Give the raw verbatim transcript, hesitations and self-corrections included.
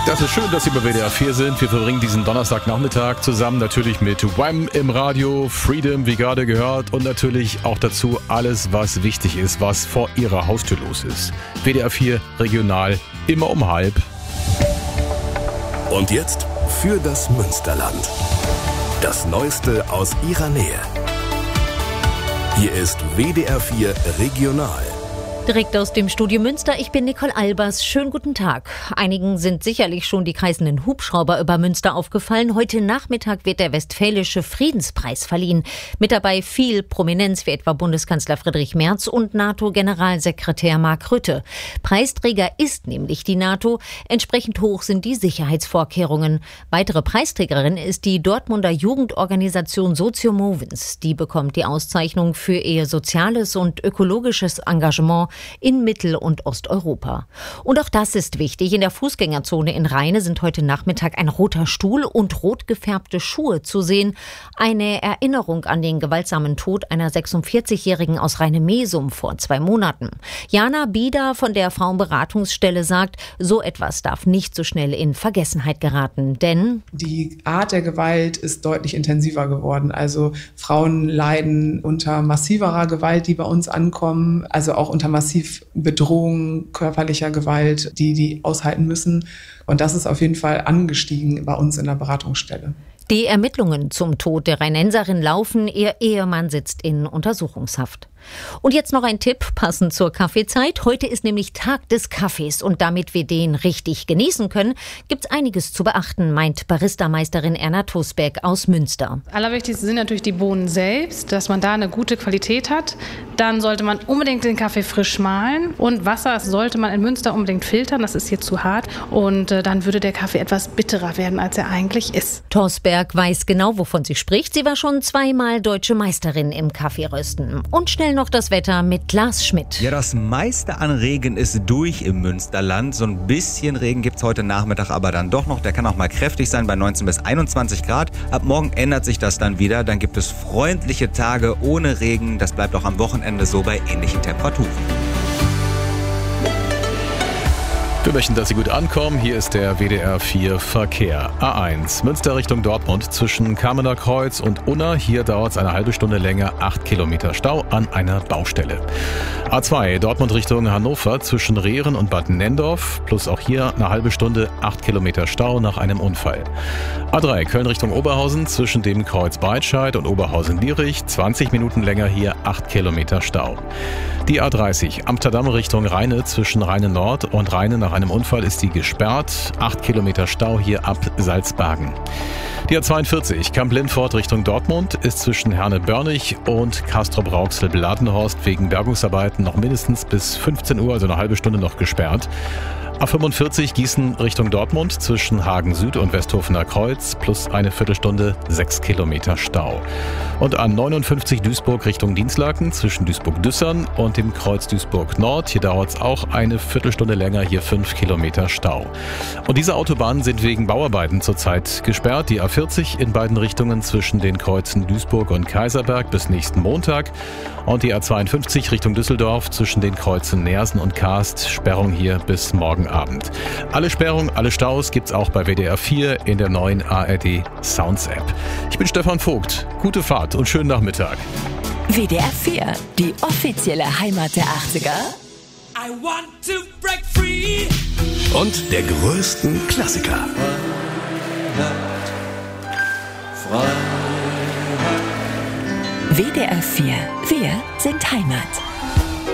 Das ist schön, dass Sie bei W D R vier sind. Wir verbringen diesen Donnerstagnachmittag zusammen natürlich mit Wham im Radio, Freedom, wie gerade gehört, und natürlich auch dazu alles, was wichtig ist, was vor Ihrer Haustür los ist. W D R vier regional, immer um halb. Und jetzt für das Münsterland. Das Neueste aus Ihrer Nähe. Hier ist W D R vier regional. Direkt aus dem Studio Münster, ich bin Nicole Albers. Schönen guten Tag. Einigen sind sicherlich schon die kreisenden Hubschrauber über Münster aufgefallen. Heute Nachmittag wird der Westfälische Friedenspreis verliehen. Mit dabei viel Prominenz wie etwa Bundeskanzler Friedrich Merz und NATO-Generalsekretär Mark Rutte. Preisträger ist nämlich die NATO. Entsprechend hoch sind die Sicherheitsvorkehrungen. Weitere Preisträgerin ist die Dortmunder Jugendorganisation Soziomovens. Die bekommt die Auszeichnung für ihr soziales und ökologisches Engagement in Mittel- und Osteuropa. Und auch das ist wichtig. In der Fußgängerzone in Rheine sind heute Nachmittag ein roter Stuhl und rot gefärbte Schuhe zu sehen. Eine Erinnerung an den gewaltsamen Tod einer sechsundvierzigjährigen aus Rheine-Mesum vor zwei Monaten. Jana Bieder von der Frauenberatungsstelle sagt, so etwas darf nicht so schnell in Vergessenheit geraten, denn die Art der Gewalt ist deutlich intensiver geworden. Also Frauen leiden unter massiverer Gewalt, die bei uns ankommen, also auch unter massiv Bedrohung, körperlicher Gewalt, die die aushalten müssen. Und das ist auf jeden Fall angestiegen bei uns in der Beratungsstelle. Die Ermittlungen zum Tod der Rheinenserin laufen. Ihr Ehemann sitzt in Untersuchungshaft. Und jetzt noch ein Tipp, passend zur Kaffeezeit. Heute ist nämlich Tag des Kaffees und damit wir den richtig genießen können, gibt's einiges zu beachten, meint Baristameisterin Erna Tosberg aus Münster. Allerwichtigste sind natürlich die Bohnen selbst, dass man da eine gute Qualität hat. Dann sollte man unbedingt den Kaffee frisch mahlen und Wasser sollte man in Münster unbedingt filtern, das ist hier zu hart und äh, dann würde der Kaffee etwas bitterer werden, als er eigentlich ist. Tosberg weiß genau, wovon sie spricht. Sie war schon zweimal deutsche Meisterin im Kaffeerösten. Und schnell noch das Wetter mit Lars Schmidt. Ja, das meiste an Regen ist durch im Münsterland. So ein bisschen Regen gibt's heute Nachmittag aber dann doch noch. Der kann auch mal kräftig sein bei neunzehn bis einundzwanzig Grad. Ab morgen ändert sich das dann wieder. Dann gibt es freundliche Tage ohne Regen. Das bleibt auch am Wochenende so bei ähnlichen Temperaturen. Wir möchten, dass Sie gut ankommen. Hier ist der W D R vier Verkehr. A eins, Münster Richtung Dortmund zwischen Kamener Kreuz und Unna. Hier dauert es eine halbe Stunde länger, acht Kilometer Stau an einer Baustelle. A zwei, Dortmund Richtung Hannover zwischen Rehren und Bad Nendorf. Plus auch hier eine halbe Stunde, acht Kilometer Stau nach einem Unfall. A drei, Köln Richtung Oberhausen zwischen dem Kreuz Breitscheid und Oberhausen-Lierich. zwanzig Minuten länger hier, acht Kilometer Stau. Die A dreißig, Amsterdam Richtung Rheine zwischen Rheine Nord und Rheine nach einem Unfall ist die gesperrt. acht Kilometer Stau hier ab Salzbergen. Die A zweiundvierzig, Kamp-Lindfort Richtung Dortmund ist zwischen Herne-Börnich und Castrop-Rauxel-Bladenhorst wegen Bergungsarbeiten noch mindestens bis fünfzehn Uhr, also eine halbe Stunde noch gesperrt. A fünfundvierzig Gießen Richtung Dortmund zwischen Hagen Süd und Westhofener Kreuz plus eine Viertelstunde, sechs Kilometer Stau. Und A neunundfünfzig Duisburg Richtung Dinslaken zwischen Duisburg-Düssern und dem Kreuz Duisburg Nord. Hier dauert es auch eine Viertelstunde länger, hier fünf Kilometer Stau. Und diese Autobahnen sind wegen Bauarbeiten zurzeit gesperrt. Die A vierzig in beiden Richtungen zwischen den Kreuzen Duisburg und Kaiserberg bis nächsten Montag. Und die A zweiundfünfzig Richtung Düsseldorf zwischen den Kreuzen Neersen und Karst. Sperrung hier bis morgen Abend. Alle Sperrungen, alle Staus gibt's auch bei W D R vier in der neuen A R D Sounds App. Ich bin Stefan Vogt. Gute Fahrt und schönen Nachmittag. W D R vier, die offizielle Heimat der achtziger. I want to break free. Und der größten Klassiker. W D R vier, wir sind Heimat.